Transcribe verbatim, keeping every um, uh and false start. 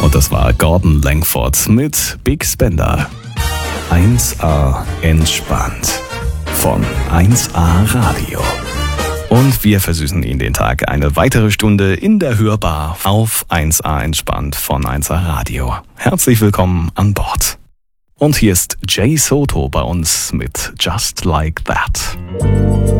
Und das war Gordon Langford mit Big Spender. eins A entspannt von eins A Radio. Und wir versüßen Ihnen den Tag eine weitere Stunde in der Hörbar auf eins A entspannt von eins A Radio. Herzlich willkommen an Bord. Und hier ist Jay Soto bei uns mit Just Like That.